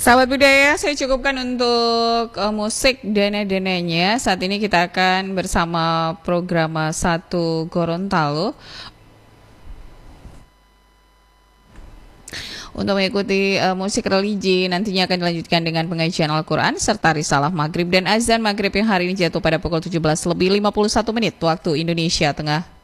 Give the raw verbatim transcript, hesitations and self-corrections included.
Sahabat budaya, saya cukupkan untuk uh, musik dana-dananya. Saat ini kita akan bersama program Satu Gorontalo untuk mengikuti uh, musik religi. Nantinya akan dilanjutkan dengan pengajian Al-Quran serta risalah maghrib dan azan maghrib yang hari ini jatuh pada pukul tujuh belas lebih lima puluh satu menit waktu Indonesia Tengah.